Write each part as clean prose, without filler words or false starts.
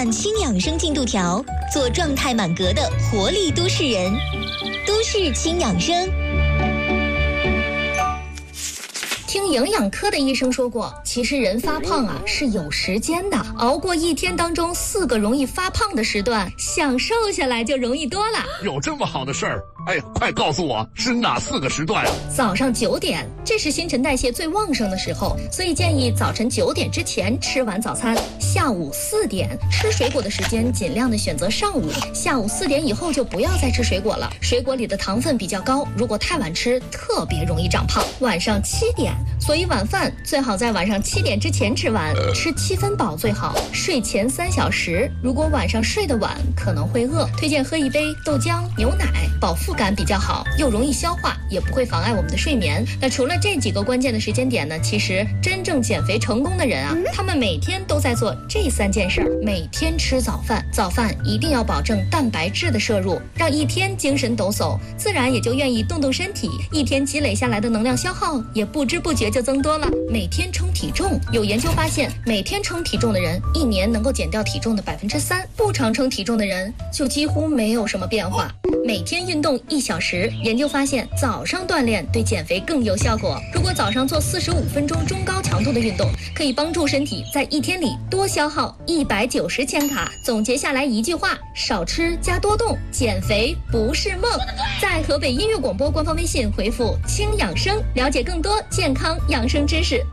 看轻养生进度条，做状态满格的活力都市人。都市轻养生。 听营养科的医生说过，其实人发胖是有时间的，熬过一天当中4个容易发胖的时段，想瘦下来就容易多了。 有这么好的事儿？哎呀，快告诉我是哪4个时段啊？ 早上9点，这是新陈代谢最旺盛的时候，所以建议早晨9点之前吃完早餐。下午4点，吃水果的时间尽量的选择上午，下午4点以后就不要再吃水果了，水果里的糖分比较高，如果太晚吃，特别容易长胖。晚上7点，所以晚饭最好在晚上7点之前吃完，吃7分饱最好。睡前3小时，如果晚上睡得晚，可能会饿，推荐喝一杯豆浆、牛奶，饱腹感比较好，又容易消化，也不会妨碍我们的睡眠。那除了这几个关键的时间点呢，其实真正减肥成功的人他们每天都在做这3件事儿。每天吃早饭，早饭一定要保证蛋白质的摄入，让一天精神抖擞，自然也就愿意动动身体，一天积累下来的能量消耗也不知不觉就增多了。每天称体重，有研究发现，每天称体重的人1年能够减掉体重的3%，不常称体重的人就几乎没有什么变化。每天运动1小时，研究发现早上锻炼对减肥更有效果。如果早上做45分钟中高强度的运动，可以帮助身体在一天里多消耗190千卡。总结下来一句话：少吃加多动，减肥不是梦。在河北音乐广播官方微信回复“轻养生”，了解更多健康养生知识。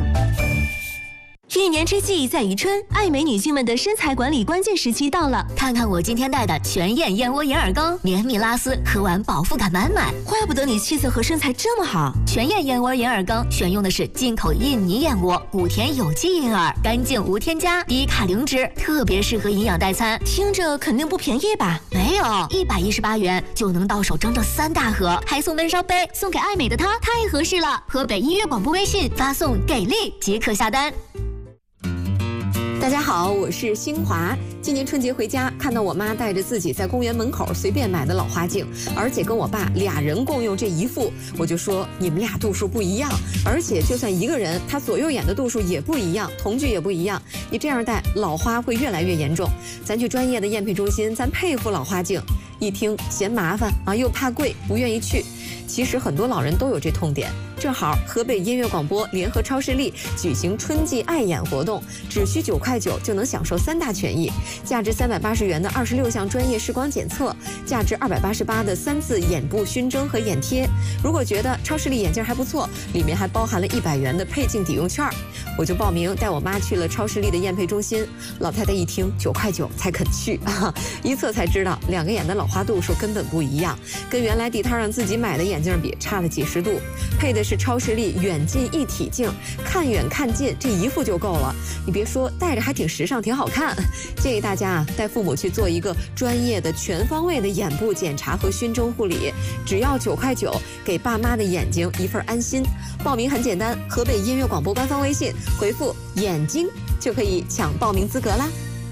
一年之计在于春，爱美女性们的身材管理关键时期到了。看看我今天带的全燕燕窝银耳羹，绵密拉丝，喝完饱腹感满满。怪不得你气色和身材这么好。全燕燕窝银耳羹选用的是进口印尼燕窝，谷田有机银耳，干净无添加，低卡零脂，特别适合营养代餐。听着肯定不便宜吧？没有，118元就能到手整整3大盒，还送温烧杯，送给爱美的她，太合适了。河北音乐广播微信发送“给力”即可下单。 大家好，我是新华。今年春节回家，看到我妈带着自己在公园门口随便买的老花镜，而且跟我爸2人共用这一副，我就说你们俩度数不一样，而且就算一个人，他左右眼的度数也不一样，瞳距也不一样，你这样戴老花会越来越严重。咱去专业的验配中心，咱配副老花镜。一听嫌麻烦又怕贵，不愿意去。其实很多老人都有这痛点。正好河北音乐广播联合超视力举行春季爱眼活动，只需9块9就能享受3大权益：价值380元的26项专业视光检测，价值288的3次眼部熏蒸和眼贴。如果觉得超视力眼镜还不错，里面还包含了100元的配镜抵用券。我就报名带我妈去了超视力的验配中心。老太太一听9块9才肯去一测才知道2个眼的老花度数根本不一样，跟原来地摊上自己买的眼镜比差了几十度。配的是超视力远近一体镜，看远看近这一副就够了。你别说，戴着还挺时尚，挺好看。建议大家带父母去做一个专业的全方位的眼部检查和熏蒸护理，只要9块9，给爸妈的眼睛一份安心。报名很简单，河北音乐广播官方微信回复眼睛就可以抢报名资格啦。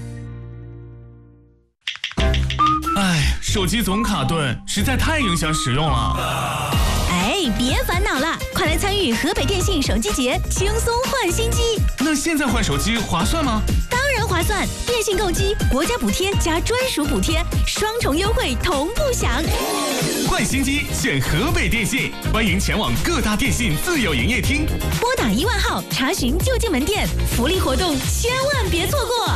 哎，手机总卡顿，实在太影响使用了。 别烦恼了，快来参与河北电信手机节，轻松换新机。 那现在换手机划算吗？ 当然划算，电信购机，国家补贴加专属补贴，双重优惠同步享。 换新机选河北电信，欢迎前往各大电信自有营业厅， 拨打1万号查询就近门店，福利活动千万别错过。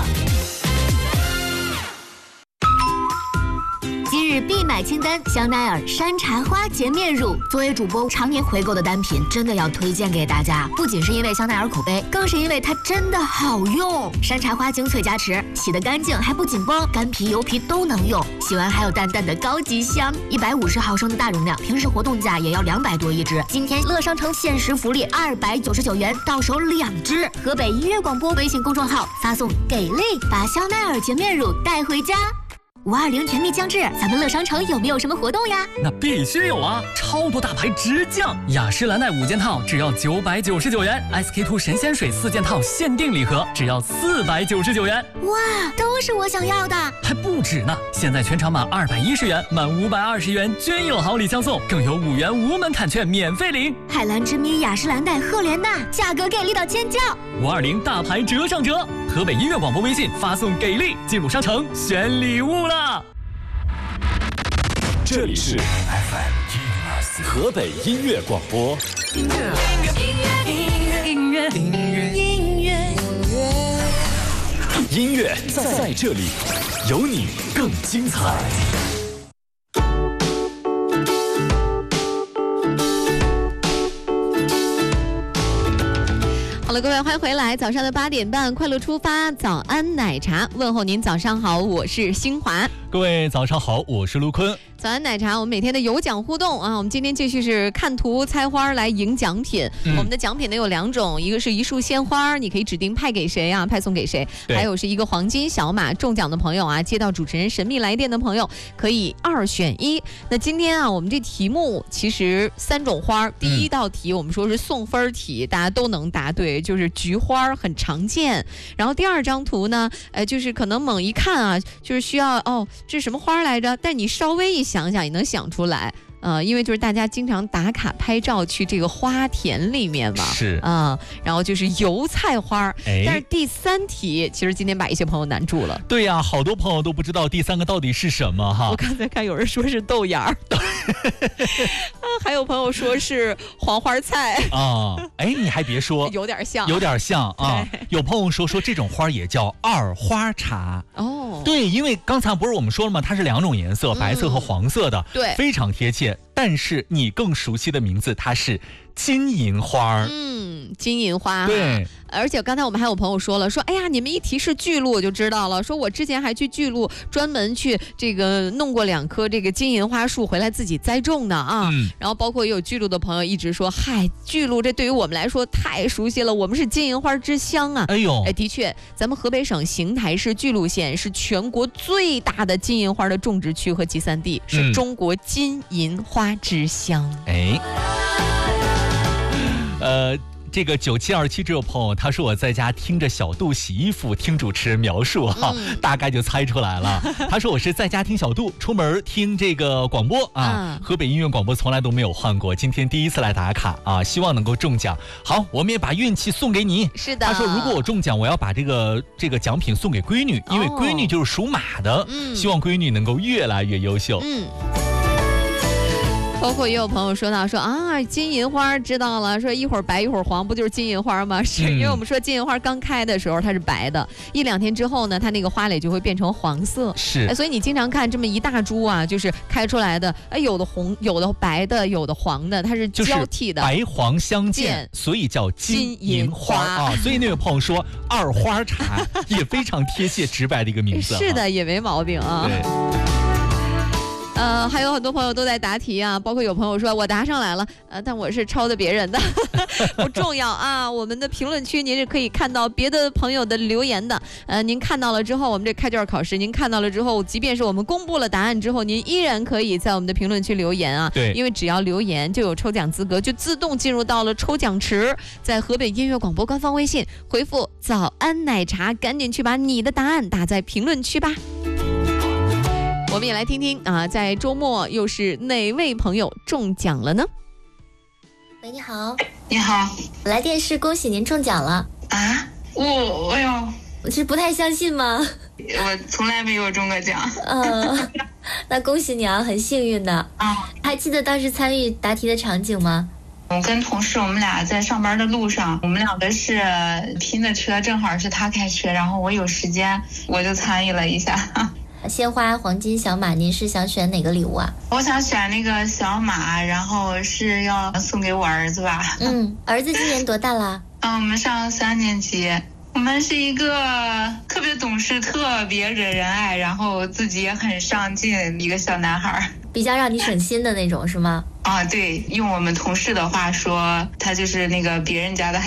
今日必买清单：香奈儿山茶花洁面乳。作为主播常年回购的单品，真的要推荐给大家。不仅是因为香奈儿口碑，更是因为它真的好用。山茶花精粹加持，洗得干净还不紧绷，干皮油皮都能用。洗完还有淡淡的高级香。150毫升的大容量，平时活动价也要200多一支。今天乐商城限时福利299元，到手2支。河北音乐广播微信公众号发送“给力”，把香奈儿洁面乳带回家。520甜蜜将至，咱们乐商城有没有什么活动呀？ 那必须有啊！超多大牌直降，雅诗兰黛5件套只要999元 ，SK2 神仙水4件套限定礼盒只要499元。 哇，都是我想要的！ 还不止呢！现在全场满210元，满520元均有好礼相送，更有5元无门槛券免费领。 海蓝之谜、雅诗兰黛、赫莲娜，价格给力到尖叫！ 520大牌折上折。 河北音乐广播微信发送给力，进入商城选礼物了。 这里是 FM 河北音乐广播。音乐在这里，有你更精彩。 好了，各位欢迎回来，早上的8点半，快乐出发，早安奶茶问候您，早上好，我是新华。 各位早上好，我是陆坤。 早安奶茶，我们每天的有奖互动啊，我们今天继续是看图猜花来赢奖品。我们的奖品呢有2种，一个是一束鲜花，你可以指定派给谁啊，派送给谁；还有是一个黄金小马，中奖的朋友啊，接到主持人神秘来电的朋友可以2选1。那今天啊，我们这题目其实3种花，第一道题我们说是送分题，大家都能答对，就是菊花很常见。然后第2张图呢，就是可能猛一看啊，就是需要这是什么花来着？但你稍微一想想也能想出来。因为就是大家经常打卡拍照去这个花田里面嘛， 是然后就是油菜花。但是第3题其实今天把一些朋友难住了。 对呀，好多朋友都不知道第3个到底是什么哈。 我刚才看有人说是豆芽儿，还有朋友说是黄花菜啊。你还别说， 有点像， 有点像啊。有朋友说这种花也叫2花茶哦。对，因为刚才不是我们说了吗？它是2种颜色，白色和黄色的， 对， 非常贴切。但是你更熟悉的名字，它是金银花。 金银花。 对， 而且刚才我们还有朋友说了，说哎呀，你们一提示巨鹿我就知道了，说我之前还去巨鹿专门去这个弄过2棵这个金银花树回来自己栽种的啊。然后包括也有巨鹿的朋友一直说，嗨，巨鹿这对于我们来说太熟悉了，我们是金银花之乡啊。的确，咱们河北省邢台市巨鹿县是全国最大的金银花的种植区和集散地，是中国金银花之乡。 这个9727这位朋友，他说我在家听着小杜洗衣服，听主持人描述哈，大概就猜出来了。他说我是在家听小杜，出门听这个广播啊，河北音乐广播从来都没有换过，今天第一次来打卡啊，希望能够中奖。好，我们也把运气送给你。 是的。 他说如果我中奖，我要把这个奖品送给闺女，因为闺女就是属马的，希望闺女能够越来越优秀。 包括也有朋友说到说啊，金银花知道了，说一会儿白一会儿黄，不就是金银花吗？是因为我们说金银花刚开的时候它是白的，1-2天之后呢，它那个花蕾就会变成黄色。 是， 所以你经常看这么一大株啊，就是开出来的，有的红，有的白的，有的黄的，它是交替的， 白黄相间，所以叫金银花啊。所以那位朋友说2花茶也非常贴切直白的一个名字。 是的，也没毛病啊。 对。 还有很多朋友都在答题啊，包括有朋友说我答上来了，但我是抄的别人的，不重要啊。我们的评论区您是可以看到别的朋友的留言的，您看到了之后，我们这开卷考试，您看到了之后，即便是我们公布了答案之后，您依然可以在我们的评论区留言啊。 对， 因为只要留言就有抽奖资格，就自动进入到了抽奖池，在河北音乐广播官方微信回复早安奶茶，赶紧去把你的答案打在评论区吧。我们也来听听啊，在周末又是哪位朋友中奖了呢？ 喂，你好。 你好， 我来电视恭喜您中奖了啊！哎呦， 我是不太相信吗？ 我从来没有中过奖。 那恭喜你啊，很幸运的啊！ 还记得当时参与答题的场景吗？ 我跟同事，我们俩在上班的路上，我们两个是拼的车，正好是他开车，然后我有时间，我就参与了一下。 鲜花、黄金小马，您是想选哪个礼物啊？ 我想选那个小马，然后是要送给我儿子吧。 儿子今年多大了？ 我们上3年级。我们是一个特别懂事、特别惹人爱，然后自己也很上进一个小男孩， 比较让你省心的那种，是吗？ 对，用我们同事的话说，他就是那个别人家的